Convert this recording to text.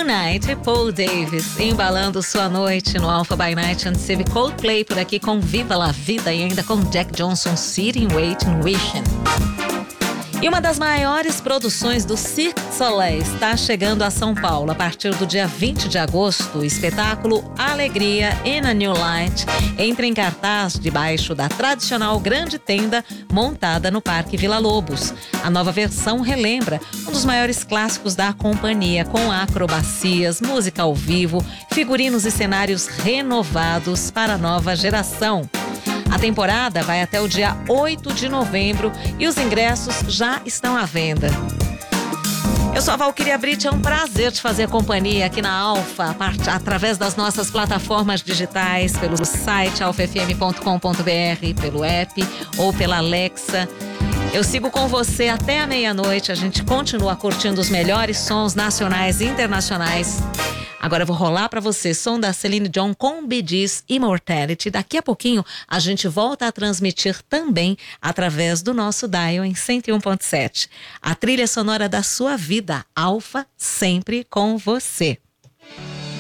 Tonight, Paul Davis, embalando sua noite no Alpha by Night. Antes teve Coldplay por aqui com Viva la Vida e ainda com Jack Johnson, Sitting, Waiting, Wishing. E uma das maiores produções do Cirque du Soleil está chegando a São Paulo. A partir do dia 20 de agosto, o espetáculo Alegria in a New Light entra em cartaz debaixo da tradicional grande tenda montada no Parque Vila Lobos. A nova versão relembra um dos maiores clássicos da companhia, com acrobacias, música ao vivo, figurinos e cenários renovados para a nova geração. A temporada vai até o dia 8 de novembro e os ingressos já estão à venda. Eu sou a Valquíria Brito, é um prazer te fazer companhia aqui na Alfa, através das nossas plataformas digitais, pelo site alfafm.com.br, pelo app ou pela Alexa. Eu sigo com você até a meia-noite, a gente continua curtindo os melhores sons nacionais e internacionais. Agora eu vou rolar para você som da Celine Dion com Bee Gees, Immortality. Daqui a pouquinho a gente volta a transmitir também através do nosso dial em 101.7. A trilha sonora da sua vida, Alfa, sempre com você.